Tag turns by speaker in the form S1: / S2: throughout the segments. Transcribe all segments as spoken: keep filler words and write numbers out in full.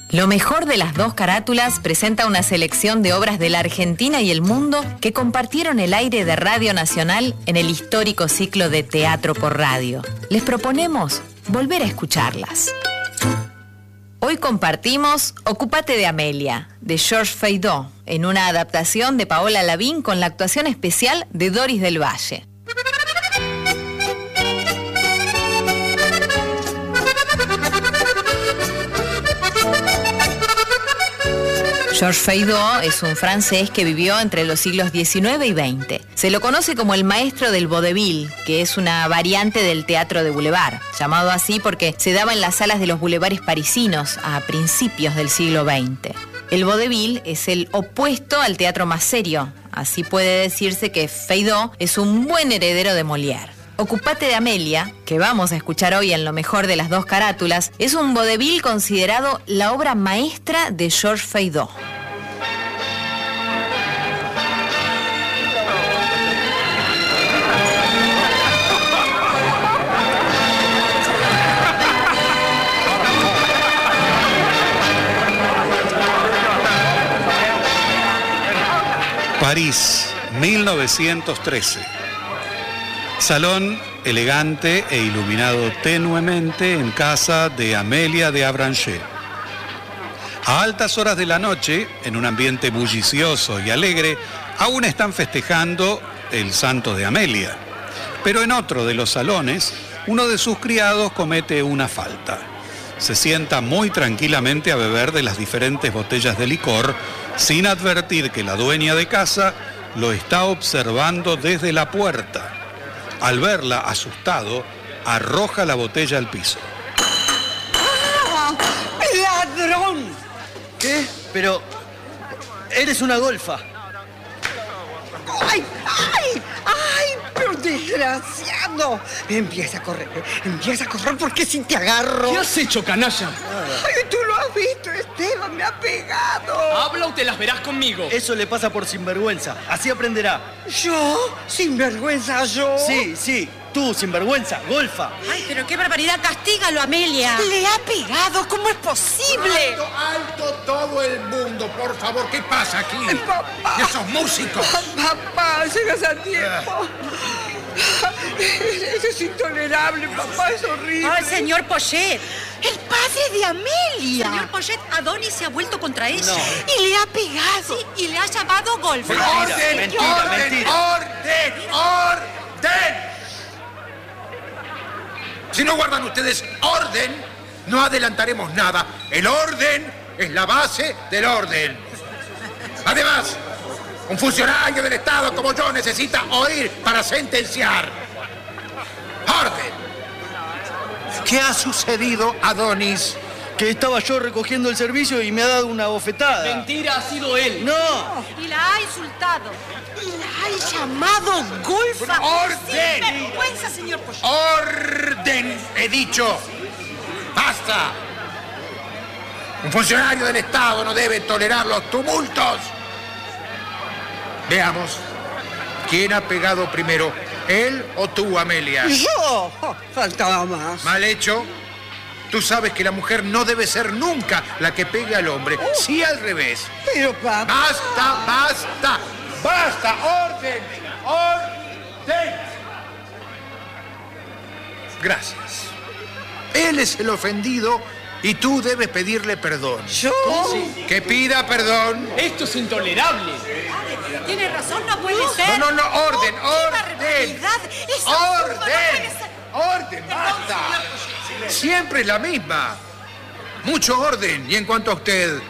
S1: Lo mejor de las dos carátulas presenta una selección de obras de la Argentina y el mundo que compartieron el aire de Radio Nacional en el histórico ciclo de Teatro por Radio. Les proponemos volver a escucharlas. Hoy compartimos Ocupate de Amelia, de Georges Feydeau, en una adaptación de Paola Lavín con la actuación especial de Doris del Valle. Georges Feydeau es un francés que vivió entre los siglos diecinueve y veinte. Se lo conoce como el maestro del vaudeville, que es una variante del teatro de boulevard, llamado así porque se daba en las salas de los boulevares parisinos a principios del siglo veinte. El vaudeville es el opuesto al teatro más serio, así puede decirse que Feydeau es un buen heredero de Molière. Ocupate de Amelia, que vamos a escuchar hoy en lo mejor de las dos carátulas, es un vaudeville considerado la obra maestra de Georges Feydeau.
S2: París, mil novecientos trece. Salón elegante e iluminado tenuemente en casa de Amelia de Avranches. A altas horas de la noche, en un ambiente bullicioso y alegre, aún están festejando el santo de Amelia. Pero en otro de los salones, uno de sus criados comete una falta. Se sienta muy tranquilamente a beber de las diferentes botellas de licor, sin advertir que la dueña de casa lo está observando desde la puerta. Al verla, asustado, arroja la botella al piso.
S3: ¡Ah! ¡Ladrón!
S4: ¿Qué? Pero... eres una golfa.
S3: ¡Ay! ¡Ay! ¡Ay! ¡Pero desgraciado! Empieza a correr, empieza a correr porque si te agarro...
S5: ¿Qué has hecho, canalla?
S3: ¡Ay, tú lo has visto, Esteban! ¡Me ha pegado!
S5: Habla o te las verás conmigo.
S4: Eso le pasa por sinvergüenza. Así aprenderá.
S3: ¿Yo? ¿Sinvergüenza yo?
S4: Sí, sí. Tú, sinvergüenza, golfa.
S6: Ay, pero qué barbaridad. Castígalo, Amelia.
S3: ¡Le ha pegado! ¿Cómo es posible?
S7: ¡Alto, alto todo el mundo! Por favor, ¿qué pasa aquí?
S3: ¡Papá!
S7: ¿Y esos músicos?
S3: ¡Papá! ¡Llegas a tiempo! Eso es intolerable, papá. Es horrible.
S6: Ay, señor Pochet.
S3: ¡El padre de Amelia!
S6: Señor Pochet, Adonis se ha vuelto contra ella.
S4: No.
S3: Y le ha pegado.
S6: Sí, y le ha llamado golf.
S4: Mentira,
S7: ¡Orden!
S4: mentira,
S7: ¡Orden!
S4: mentira.
S7: ¡Orden! ¡Orden! Si no guardan ustedes orden, no adelantaremos nada. El orden es la base del orden. Además, un funcionario del Estado como yo necesita oír para sentenciar. ¡Orden! ¿Qué ha sucedido, Adonis?
S4: Que estaba yo recogiendo el servicio y me ha dado una bofetada.
S5: Mentira, ha sido él.
S4: ¡No!
S6: Y la ha insultado.
S3: Y la ha llamado golfa.
S7: ¡Orden!
S6: Vergüenza, señor Pochet.
S7: ¡Orden! He dicho. ¡Basta! Un funcionario del Estado no debe tolerar los tumultos. Veamos. ¿Quién ha pegado primero? ¿Él o tú, Amelia?
S3: ¡Yo! Oh, faltaba más.
S7: Mal hecho. Tú sabes que la mujer no debe ser nunca la que pegue al hombre. Sí, al revés.
S3: Pero, papá...
S7: ¡Basta, basta! ¡Basta! ¡Orden! ¡Orden! Gracias. Él es el ofendido y tú debes pedirle perdón.
S3: ¿Yo?
S7: Que pida perdón.
S5: Esto es intolerable.
S6: Tiene razón, no puede ser.
S7: No, no, no, orden,
S6: ¡Qué
S7: orden.
S6: barbaridad! ¡Es absurdo, no puede
S7: ¡Orden!
S6: ser!
S7: ¡Orden! ¡Basta! Siempre es la misma. Mucho orden. Y en cuanto a usted...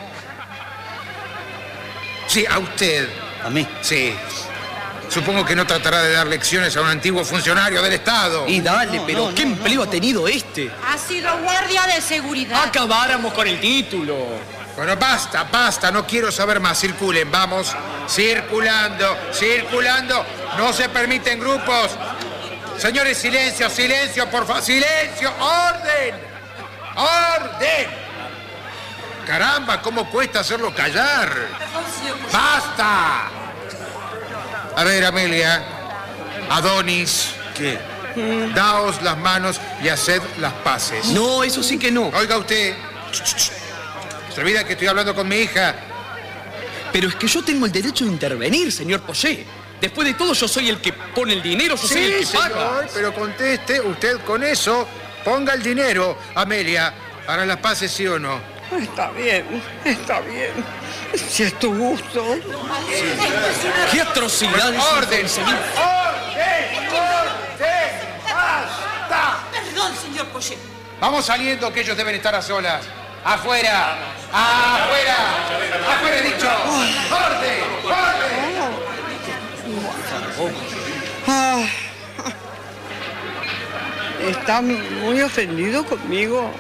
S7: Sí, a usted.
S4: ¿A mí?
S7: Sí. Supongo que no tratará de dar lecciones a un antiguo funcionario del Estado.
S5: Y dale,
S4: No,
S5: pero
S4: no,
S5: ¿qué
S4: no,
S5: empleo
S4: no.
S5: ha tenido este?
S6: Ha sido guardia de seguridad.
S5: Acabáramos con el título.
S7: Bueno, basta, basta. No quiero saber más. Circulen, vamos. Circulando, circulando. No se permiten grupos. Señores, silencio, silencio, por favor. ¡Silencio! ¡Orden! ¡Orden! Caramba, ¿cómo cuesta hacerlo callar? ¡Basta! A ver, Amelia, Adonis,
S4: ¿Qué?
S7: daos las manos y haced las paces.
S5: No, eso sí que no.
S7: Oiga usted, Se olvida que estoy hablando con mi hija.
S5: Pero es que yo tengo el derecho de intervenir, señor Poyet. Después de todo, yo soy el que pone el dinero, yo soy el que
S7: señor,
S5: paga.
S7: pero conteste usted con eso. Ponga el dinero, Amelia. ¿Hará las paces, sí o no?
S3: Está bien, está bien. Si es tu gusto.
S5: ¡Qué atrocidad! es
S7: ¡Orden!
S5: inconcebible.
S7: ¡Orden! ¡Orden! ¡Basta!
S6: Perdón, señor Poyet.
S7: Vamos saliendo, que ellos deben estar a solas. ¡Afuera! ¡Afuera! ¡Afuera, he dicho! ¡Orden! ¡Orden!
S3: Ah, está muy ofendido conmigo.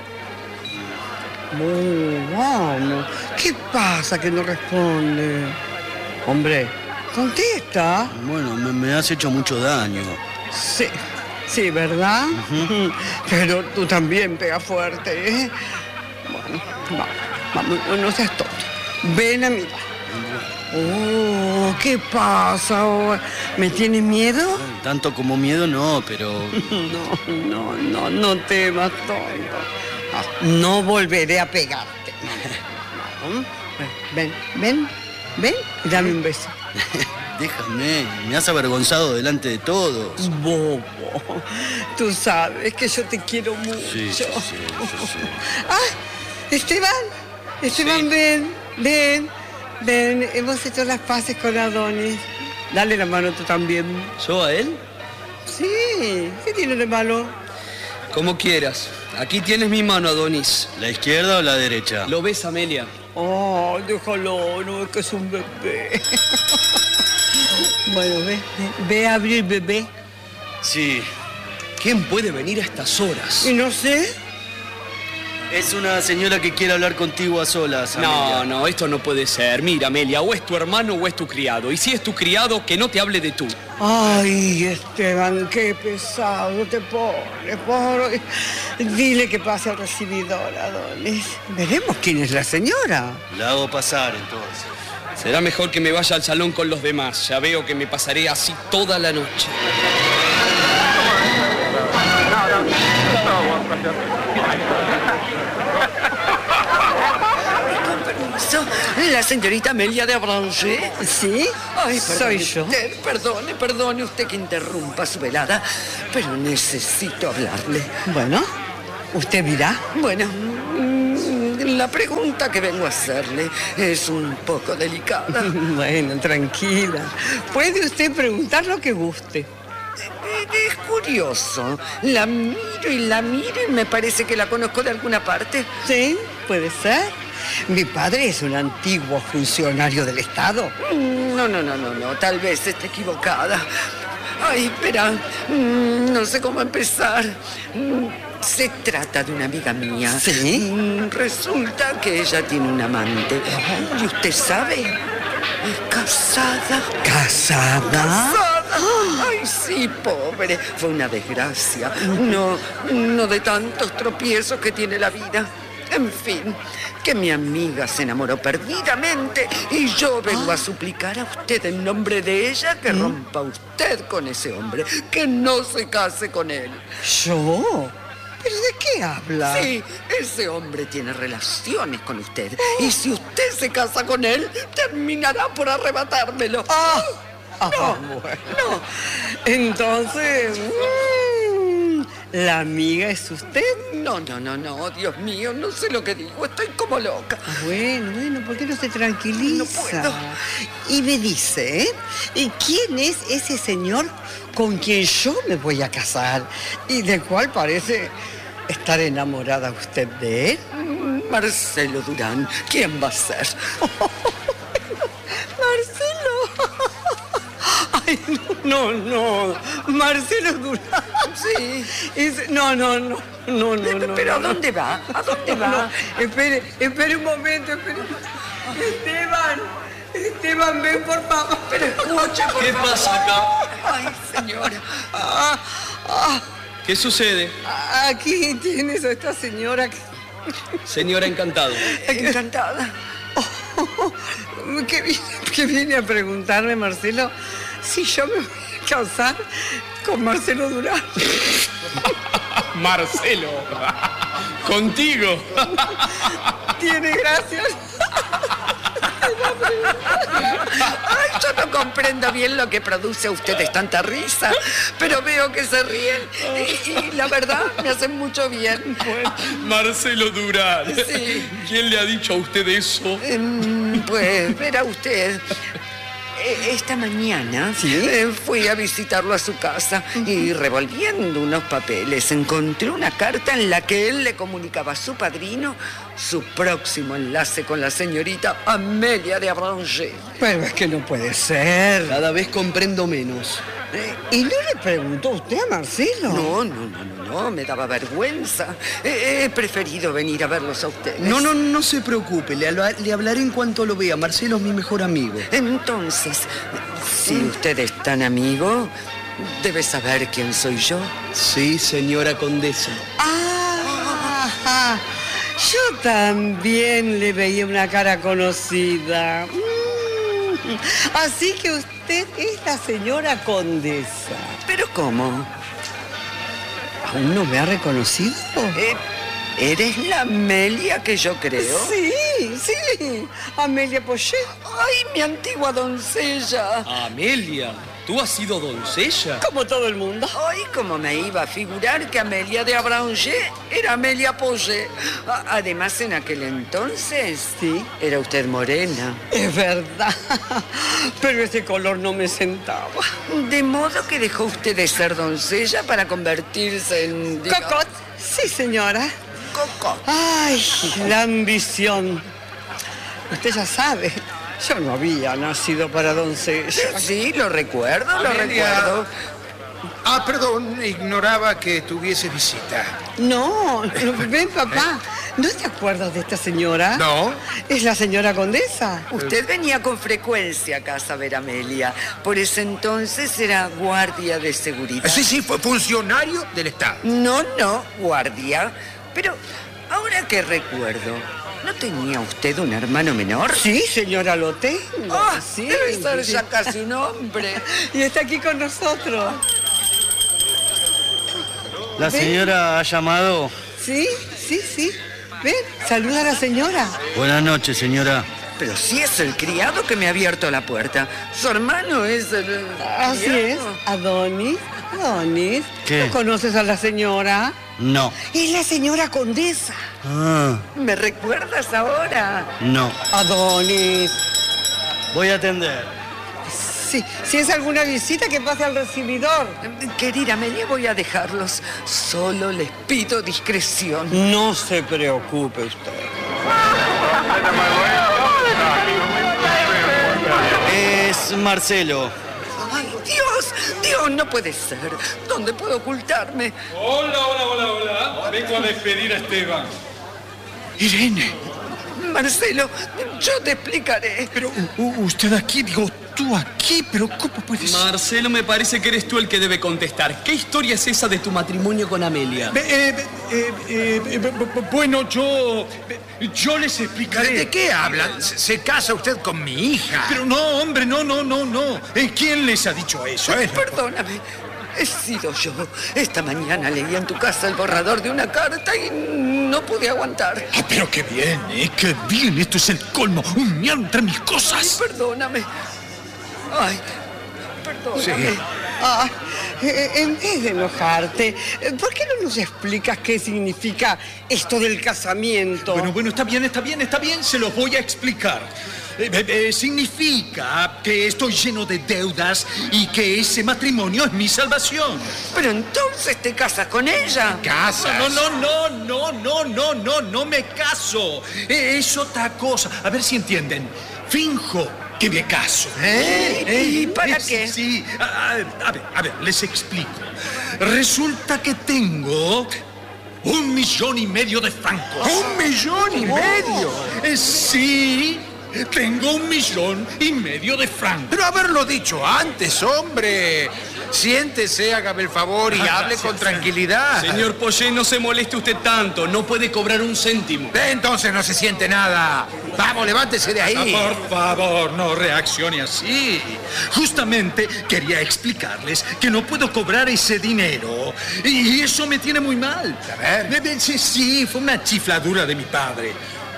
S3: Oh, vamos. ¿Qué pasa que no responde? Hombre, contesta.
S4: Bueno, me, me has hecho mucho daño.
S3: Sí, sí, ¿verdad? Uh-huh. Pero tú también pegas fuerte, ¿eh? Bueno, vamos, vamos, no seas tonto. Ven a mirar. Oh, ¿qué pasa ahora? ¿Me tienes miedo?
S4: Tanto como miedo no, pero...
S3: No, no, no, no temas, tonto. No volveré a pegarte. No. Ven, ven, ven y dame un beso.
S4: Déjame, me has avergonzado delante de todos.
S3: Bobo, tú sabes que yo te quiero mucho.
S4: Sí, sí, sí, yo sé.
S3: Ah, Esteban, Esteban, sí. ven, ven, ven. Hemos hecho las paces con Adonis. Dale la mano tú también.
S4: ¿Yo a él?
S3: Sí, ¿qué tiene de malo?
S5: Como quieras. Aquí tienes mi mano, Adonis.
S4: ¿La izquierda o la derecha?
S5: ¿Lo ves, Amelia?
S3: Oh, déjalo, no, es que es un bebé. Bueno, ve, ve a abrir, bebé.
S4: Sí.
S5: ¿Quién puede venir a estas horas?
S3: Y no sé.
S4: Es una señora que quiere hablar contigo a solas, Amelia.
S5: No, no, esto no puede ser. Mira, Amelia, o es tu hermano o es tu criado. Y si es tu criado, que no te hable de tú.
S3: Ay, Esteban, qué pesado te pones, por... Dile que pase al recibidor, Adonis. Veremos quién es la señora.
S4: La hago pasar, entonces.
S5: Será mejor que me vaya al salón con los demás. Ya veo que me pasaré así toda la noche.
S8: ¿La señorita Amelia de Abranger?
S3: ¿Sí?
S8: Ay,
S3: soy yo.
S8: Usted, perdone, perdone usted que interrumpa su velada, pero necesito hablarle.
S3: Bueno, usted dirá.
S8: Bueno, la pregunta que vengo a hacerle es un poco delicada.
S3: Bueno, tranquila. Puede usted preguntar lo que guste.
S8: Es curioso. La miro y la miro y me parece que la conozco de alguna parte.
S3: Sí, puede ser. Mi padre es un antiguo funcionario del Estado.
S8: No, no, no, no, no. Tal vez esté equivocada. Ay, espera. No sé cómo empezar. Se trata de una amiga mía.
S3: ¿Sí?
S8: Resulta que ella tiene un amante. ¿Y usted sabe? Es casada.
S3: ¿Casada?
S8: ¿Casada? Ay, sí, pobre. Fue una desgracia. Uno, uno de tantos tropiezos que tiene la vida. En fin, que mi amiga se enamoró perdidamente y yo vengo a suplicar a usted en nombre de ella que rompa usted con ese hombre, que no se case con él.
S3: ¿Yo? ¿Pero de qué habla?
S8: Sí, ese hombre tiene relaciones con usted y si usted se casa con él, terminará por arrebatármelo.
S3: Ah,
S8: no,
S3: ah, bueno.
S8: no.
S3: Entonces... ¿La amiga es usted?
S8: No, no, no, no, Dios mío, no sé lo que digo, estoy como loca.
S3: Ah, bueno, bueno, ¿por qué no se tranquiliza?
S8: No puedo.
S3: Y me dice, ¿eh? ¿Y quién es ese señor con quien yo me voy a casar? Y del cual parece estar enamorada usted de él.
S8: Marcelo Durán, ¿quién va a ser?
S3: Marcelo. Ay, no, no, Marcelo Durán.
S8: Sí.
S3: Es, no, no, no, no, no, no.
S8: ¿Pero a
S3: no,
S8: dónde va? ¿A dónde va?
S3: No, espere, espere un momento, espere. Esteban, Esteban, ven por favor.
S8: Pero escuche, por
S5: ¿Qué
S8: favor.
S5: pasa acá?
S8: Ay, señora.
S3: Ah, ah,
S5: ¿Qué sucede?
S3: aquí tienes a esta señora que...
S5: Señora encantado.
S8: Encantada.
S3: Oh, que, viene, que viene a preguntarme, Marcelo, si yo me voy a casar con Marcelo Durán.
S5: Marcelo. Contigo.
S3: tiene gracia.
S8: Ay, yo no comprendo bien lo que produce a ustedes tanta risa, pero veo que se ríen y, y la verdad me hacen mucho bien.
S5: Marcelo Durán.
S8: Sí.
S5: ¿Quién le ha dicho a usted eso?
S8: Mm, Pues, verá usted. Eh, Esta mañana eh, fui a visitarlo a su casa y revolviendo unos papeles encontré una carta en la que él le comunicaba a su padrino su próximo enlace con la señorita Amelia de Abranger.
S3: Pero es que no puede ser.
S4: Cada vez comprendo menos.
S3: Eh, ¿Y no le preguntó usted a Marcelo?
S8: No, no, no, no, no, me daba vergüenza. Eh, He preferido venir a verlos a ustedes.
S4: No, no, no se preocupe. Le, habla- le hablaré en cuanto lo vea. Marcelo es mi mejor amigo.
S8: Entonces, si usted es tan amigo, debe saber quién soy yo.
S4: Sí, señora condesa.
S3: Ah, yo también le veía una cara conocida. Mm, Así que usted es la señora condesa.
S8: ¿Pero cómo?
S3: ¿Aún no me ha reconocido?
S8: Eh, ¿Eres la Amelia que yo creo?
S3: Sí, sí, Amelia Poché.
S8: ¡Ay, mi antigua doncella!
S5: Amelia, ¿tú has sido doncella?
S3: Como todo el mundo.
S8: ¡Ay, cómo me iba a figurar que Amelia de Abranger era Amelia Poché! A- Además, en aquel entonces,
S3: Sí.
S8: era usted morena.
S3: Es verdad, pero ese color no me sentaba.
S8: De modo que dejó usted de ser doncella para convertirse en... diga-
S3: Cocot, sí, señora.
S8: Cocot.
S3: Ay, la ambición. Usted ya sabe, yo no había nacido para doncella.
S8: Sí, lo recuerdo, lo
S7: Amelia.
S8: recuerdo.
S7: Ah, perdón, ignoraba que tuviese visita.
S3: No, no, ven, papá. ¿No te acuerdas de esta señora?
S7: No.
S3: Es la señora condesa.
S8: Usted venía con frecuencia a casa a ver a Amelia. Por ese entonces era guardia de seguridad.
S7: Sí, sí, fue funcionario del Estado.
S8: No, no, guardia. Pero ahora que recuerdo, ¿no tenía usted un hermano menor?
S3: Sí, señora, lo tengo.
S8: Ah,
S3: sí.
S8: debe ser ya casi un hombre.
S3: Y está aquí con nosotros.
S4: La señora ha llamado.
S3: Sí, sí, sí. Ven, saluda a la señora.
S4: Buenas noches, señora.
S8: Pero sí es el criado que me ha abierto la puerta. Su hermano es el...
S3: Así es.
S8: criado.
S3: Adonis, Adonis.
S4: ¿Qué?
S3: ¿No conoces a la señora?
S4: No.
S3: Es la señora condesa.
S4: Ah,
S8: ¿Me recuerdas ahora?
S4: no.
S3: Adonis.
S4: Voy a atender.
S3: Sí, si es alguna visita, que pase al recibidor.
S8: Querida Amelia, voy a dejarlos. Solo les pido discreción.
S3: No se preocupe usted.
S4: Es Marcelo.
S8: ¡Ay, Dios! ¡Dios, no puede ser! ¿Dónde puedo ocultarme?
S2: Hola, hola, hola, hola. Vengo a despedir a Esteban.
S7: Irene,
S8: Marcelo, yo te explicaré.
S7: pero u- usted aquí, digo, tú aquí, pero ¿cómo puede ser?
S5: Marcelo, me parece que eres tú el que debe contestar. ¿Qué historia es esa de tu matrimonio con Amelia?
S2: Eh, eh, eh, eh, eh, bu- bu- bueno, yo. Yo les
S7: ¿De,
S2: explicaré.
S7: de qué hablan? ¿Se, se casa usted con mi hija?
S2: Pero no, hombre, no, no, no, no. Eh, ¿Quién les ha dicho eso?
S7: Bueno,
S8: Perdóname, he sido yo. Esta mañana leí en tu casa el borrador de una carta y no pude aguantar.
S2: Ah, pero qué bien, ¿eh? Qué bien. Esto es el colmo. Un miau entre mis
S8: Ay,
S2: cosas.
S8: perdóname. Ay, perdóname.
S3: Ah, eh, en vez de enojarte, eh, ¿por qué no nos explicas qué significa esto del casamiento?
S2: Bueno, bueno, está bien, está bien, está bien. Se los voy a explicar. Eh, eh, eh, significa que estoy lleno de deudas y que ese matrimonio es mi salvación.
S8: Pero entonces te casas con ella.
S7: casas.
S2: No, no, no, no, no, no, no, no me caso. Eh, Es otra cosa. A ver si entienden. Finjo que me caso.
S8: ¿Eh? ¿Y para
S2: Sí,
S8: qué?
S2: Sí, a, a- a ver, a ver, les explico. Resulta que tengo un millón y medio de francos.
S7: ¡Un millón y medio!
S2: Eh, sí, tengo un millón y medio de francos.
S7: Pero haberlo dicho antes, hombre. Siéntese, hágame el favor y
S2: Ah,
S7: hable
S2: gracias.
S7: con tranquilidad.
S5: Señor Poché, no se moleste usted tanto. No puede cobrar un céntimo.
S7: Eh, Entonces no se siente nada. Vamos, levántese de
S2: Ah,
S7: ahí.
S2: por favor, no reaccione así. Justamente quería explicarles que no puedo cobrar ese dinero. Y eso me tiene muy mal.
S7: A ver.
S2: Eh, eh, Sí, sí, fue una chifladura de mi padre.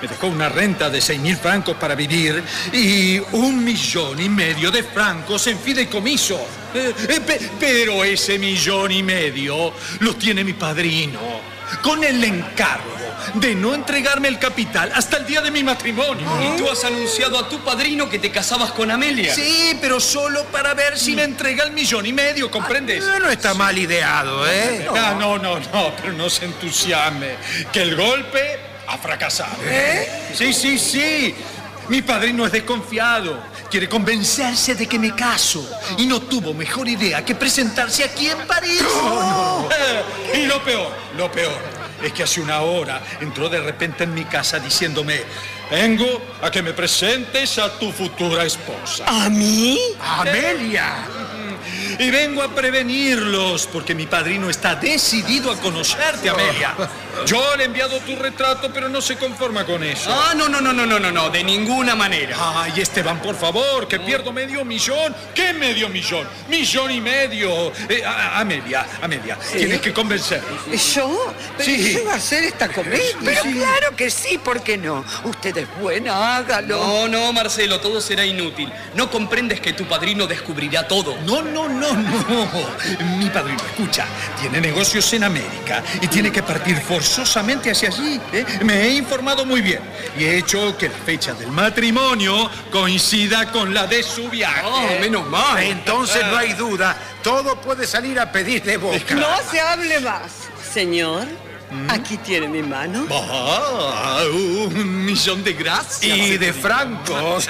S9: Me dejó una renta de seis mil francos para vivir y un millón y medio de francos en fideicomiso. Eh, eh, pe- pero ese millón y medio lo tiene mi padrino, con el encargo de no entregarme el capital hasta el día de mi matrimonio.
S5: Y tú has anunciado a tu padrino que te casabas con Amelia.
S9: Sí, pero solo para ver si me entrega el millón y medio, ¿comprendes?
S7: No, no está mal ideado, ¿eh?
S9: Ah, no, no, no, pero no se entusiasme, que el golpe ha fracasado.
S7: ¿Eh?
S9: Sí, sí, sí. Mi padrino es desconfiado. Quiere convencerse de que me caso. Y no tuvo mejor idea que presentarse aquí en París.
S7: No, no.
S9: Eh, y lo peor, lo peor, es que hace una hora entró de repente en mi casa diciéndome: vengo a que me presentes a tu futura esposa.
S3: ¿A mí?
S7: ¡Amelia!
S9: Y vengo a prevenirlos, porque mi padrino está decidido a conocerte, Amelia. Yo le he enviado tu retrato, pero no se conforma con eso.
S5: Ah, no, no, no, no, no, no, no, de ninguna manera.
S9: Ay, Esteban, por favor, que pierdo medio millón. ¿Qué medio millón? Millón y medio. Eh, a- a- Amelia, Amelia,
S3: ¿Sí?
S9: tienes que convencerme.
S3: ¿Yo? ¿Pero
S9: Sí.
S3: yo iba a hacer esta comedia?
S8: Pero claro que sí, ¿por qué no? Usted es buena, hágalo.
S5: No, no, Marcelo, todo será inútil. No comprendes que tu padrino descubrirá todo.
S9: No, no, no, no. Mi padrino, escucha, tiene negocios en América y tiene que partir forzosamente hacia allí. ¿eh? Me he informado muy bien y he hecho que la fecha del matrimonio coincida con la de su viaje.
S5: Ah, menos mal.
S7: Entonces no hay duda, todo puede salir a pedir de boca.
S3: No se hable más. Señor, aquí tiene mi mano.
S9: Ah, un millón de gracias.
S7: Y de francos.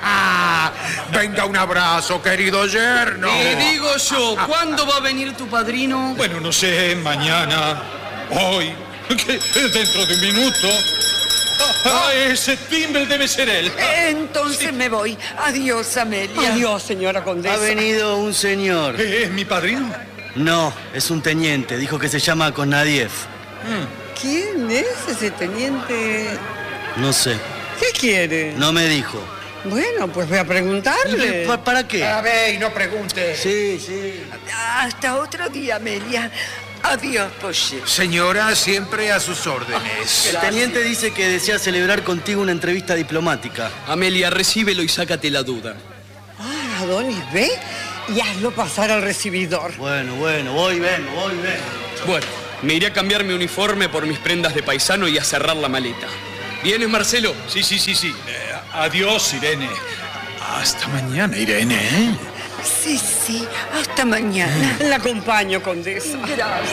S7: Venga, un abrazo, querido yerno.
S5: Y digo yo, ¿cuándo va a venir tu padrino?
S9: Bueno, no sé, mañana, hoy, que dentro de un minuto. Ah, ese timbre debe ser él.
S8: Entonces me voy. Adiós, Amelia.
S3: Adiós, señora condesa.
S4: Ha venido un señor.
S9: ¿Es mi padrino?
S4: No, es un teniente. Dijo que se llama Konadiev.
S3: ¿Quién es ese teniente?
S4: No sé.
S3: ¿Qué quiere?
S4: No me dijo.
S3: Bueno, pues voy a preguntarle.
S4: ¿Pa- ¿Para qué?
S7: A ver, y no pregunte.
S4: Sí, sí.
S8: Hasta otro día, Amelia. Adiós, Poche.
S7: Señora, siempre a sus órdenes.
S4: El teniente dice que desea celebrar contigo una entrevista diplomática.
S5: Amelia, recíbelo y sácate la duda.
S3: Ah, Adonis, ve y hazlo pasar al recibidor.
S4: Bueno, bueno, voy, vengo, voy, vengo.
S5: Bueno, me iré a cambiar mi uniforme por mis prendas de paisano y a cerrar la maleta. ¿Vienes, Marcelo?
S9: Sí, sí, sí, sí. Eh, adiós, Irene. Hasta mañana, Irene. ¿eh?
S8: Sí, sí. Hasta mañana.
S3: La acompaño, condesa.
S8: Gracias.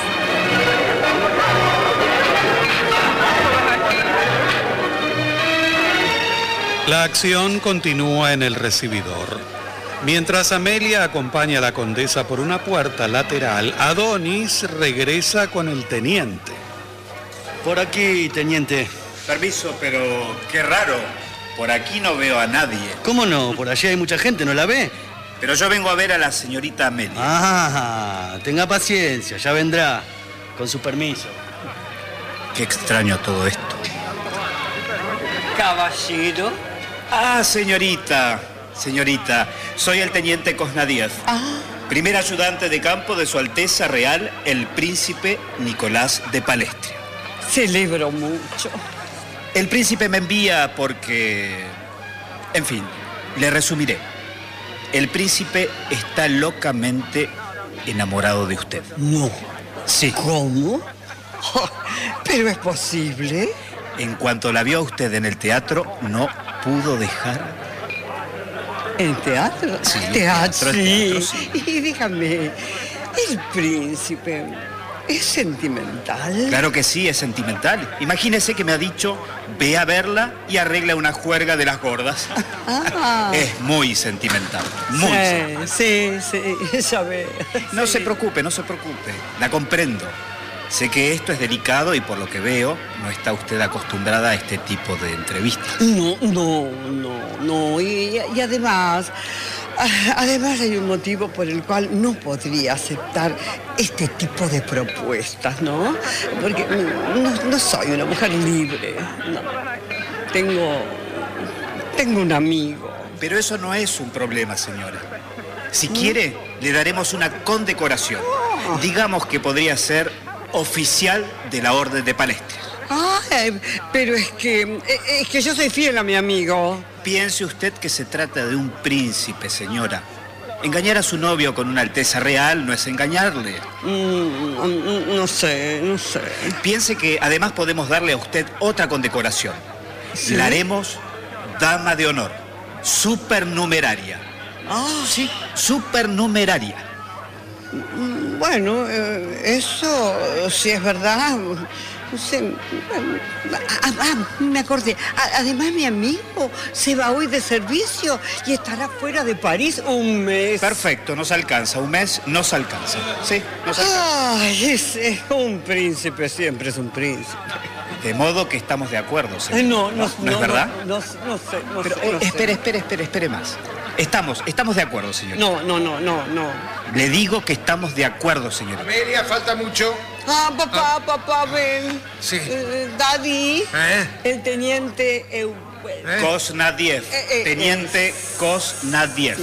S2: La acción continúa en el recibidor. Mientras Amelia acompaña a la condesa por una puerta lateral, Adonis regresa con el teniente.
S4: Por aquí, teniente.
S10: Permiso, pero qué raro. Por aquí no veo a nadie.
S4: ¿Cómo no? Por allí hay mucha gente, ¿no la ve?
S10: Pero yo vengo a ver a la señorita Amelia.
S4: Ah, tenga paciencia, ya vendrá. Con su permiso.
S10: Qué extraño todo esto.
S3: Caballero.
S10: Ah, señorita, señorita, soy el teniente Kosnadiev, primer ayudante de campo de Su Alteza Real, el príncipe Nicolás de Palestria.
S3: Celebro mucho.
S10: El príncipe me envía porque... En fin, le resumiré. El príncipe está locamente enamorado de usted.
S3: No.
S10: Sí.
S3: ¿Cómo? Oh, pero es posible.
S10: En cuanto la vio a usted en el teatro, no pudo dejar...
S3: ¿En teatro?
S10: Sí,
S3: teatro,
S10: teatro,
S3: sí.
S10: teatro, sí.
S3: Y dígame, el príncipe es sentimental.
S10: Claro que sí, es sentimental. Imagínese que me ha dicho, ve a verla y arregla una juerga de las gordas.
S3: Ah.
S10: Es muy sentimental, muy sentimental.
S3: Sí, sí, sí, ya veo.
S10: No
S3: Sí.
S10: se preocupe, no se preocupe. La comprendo. Sé que esto es delicado y por lo que veo, no está usted acostumbrada a este tipo de entrevistas.
S3: No, no, no, no. Y, y además, ah, además hay un motivo por el cual no podría aceptar este tipo de propuestas, ¿no? Porque no, no soy una mujer libre. No. Tengo, tengo un amigo.
S10: Pero eso no es un problema, señora. Si quiere, le daremos una condecoración. Digamos que podría ser oficial de la Orden de Palestria.
S3: Ay, pero es que, es que yo soy fiel a mi amigo.
S10: Piense usted que se trata de un príncipe, señora. Engañar a su novio con una alteza real no es engañarle.
S3: Mm, no sé, no sé.
S10: Piense que además podemos darle a usted otra condecoración.
S3: ¿Sí?
S10: La haremos dama de honor, supernumeraria.
S3: Ah,
S10: sí, supernumeraria.
S3: Bueno, eh, eso, si es verdad, no sé. Ah, ah, me acordé. Además, mi amigo se va hoy de servicio y estará fuera de París un mes.
S10: Perfecto, nos alcanza. Un mes nos alcanza. Sí, nos alcanza.
S3: Ay, es, es un príncipe, siempre es un príncipe.
S10: De modo que estamos de acuerdo, señor.
S3: No, no,
S10: ¿No, ¿no es verdad?
S3: No, no, no sé, no
S10: Pero,
S3: sé.
S10: eh,
S3: no
S10: espere,
S3: sé.
S10: espere, espere, espere más. Estamos, estamos de acuerdo, señor.
S3: No, no, no, no, no.
S10: Le digo que estamos de acuerdo, señor.
S7: Amelia, falta mucho.
S3: Ah, papá, papá, ven.
S7: Sí.
S3: Eh, Daddy,
S7: ¿Eh?
S3: el teniente Eu-
S7: ¿Eh?
S10: Kosnadiev,
S3: Eh, eh,
S10: teniente Kosnadiev.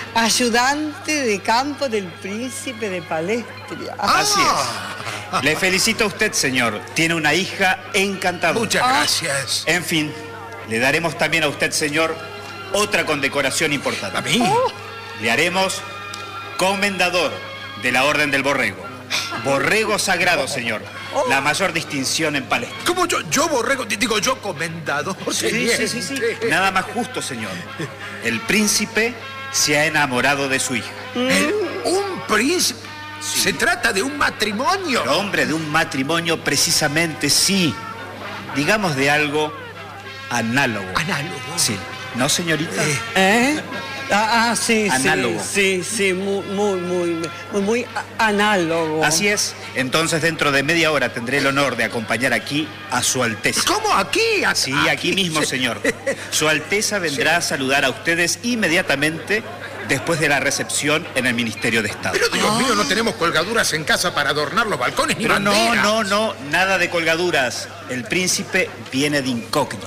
S3: ayudante de campo del príncipe de Palestria.
S10: Así es. Le felicito a usted, señor. Tiene una hija encantadora.
S7: Muchas gracias.
S10: En fin, le daremos también a usted, señor, otra condecoración importante.
S7: ¿A mí?
S10: Le haremos comendador de la Orden del Borrego. Borrego sagrado, señor. La mayor distinción en Palestina.
S7: ¿Cómo yo, yo borrego? Digo, yo comendador.
S10: Sí, sí, sí, sí. Nada más justo, señor. El príncipe se ha enamorado de su hija.
S7: ¿Eh? ¿Un príncipe? ¿Se trata de un matrimonio?
S10: El hombre, de un matrimonio precisamente, sí. Digamos de algo análogo.
S7: ¿Análogo?
S10: Sí. ¿No, señorita?
S7: Eh.
S3: ¿Eh? Ah, ah, sí,
S10: Análogo.
S3: sí, sí, sí, muy, muy, muy, muy, muy a- análogo.
S10: Así es. Entonces, dentro de media hora tendré el honor de acompañar aquí a Su Alteza.
S7: ¿Cómo? ¿Aquí? ¿Aquí?
S10: Sí, aquí mismo, señor. Su Alteza vendrá a saludar a ustedes inmediatamente después de la recepción en el Ministerio de Estado.
S7: Pero, Dios mío, no tenemos colgaduras en casa para adornar los balcones ni
S10: Pero no,
S7: banderas.
S10: no, no, nada de colgaduras. El príncipe viene de incógnito.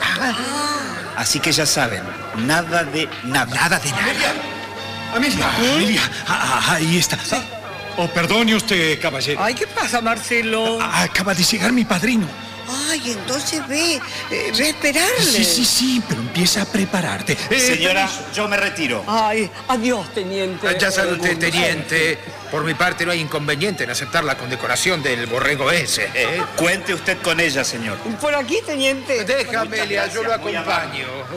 S10: Así que ya saben, nada de nada.
S7: Nada de nada.
S9: Amelia, Amelia, ah, ah, ahí está. Oh, perdone usted, caballero.
S3: Ay, ¿qué pasa, Marcelo?
S9: Ah, acaba de llegar mi padrino.
S3: Ay, entonces ve, eh, ve a esperarle.
S9: Sí, sí, sí, pero empieza a prepararte. Eh,
S10: Señora, yo me retiro.
S3: Ay, adiós, teniente.
S7: Ya sabe usted,
S3: Edmundo.
S7: teniente, por mi parte no hay inconveniente en aceptar la condecoración del borrego ese. ¿eh?
S10: Cuente usted con ella, señor.
S3: Por aquí, teniente.
S7: Deja, Amelia, yo lo acompaño.